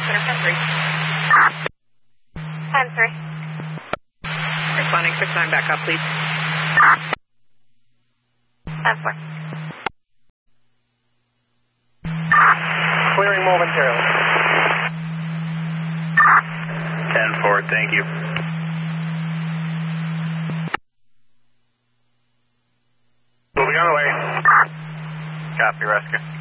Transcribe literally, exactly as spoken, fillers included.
Center ten three. ten three. Responding six nine, back up, please. ten four. Clearing momentarily. ten four, thank you. Moving on the way. Copy, rescue.